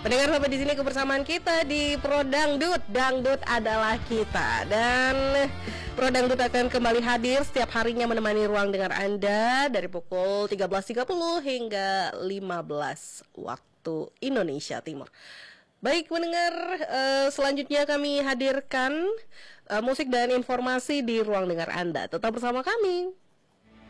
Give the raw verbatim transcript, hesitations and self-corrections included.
Pendengar sampai di sini kebersamaan kita di Pro Dangdut. Dangdut adalah kita. Dan Pro Dangdut akan kembali hadir setiap harinya menemani ruang dengar Anda dari pukul tiga belas tiga puluh hingga lima belas waktu Indonesia Timur. Baik pendengar, uh, selanjutnya kami hadirkan uh, musik dan informasi di ruang dengar Anda. Tetap bersama kami.